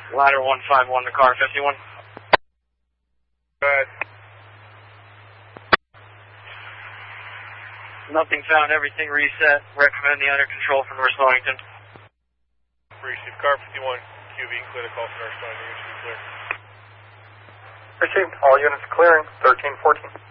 Ladder 151 to car 51. Good. Nothing found, everything reset. Recommend the under control for North Stonington. Received. Car 51, QV, clear to call for North Stonington. Clear. Received. All units clearing. 1314.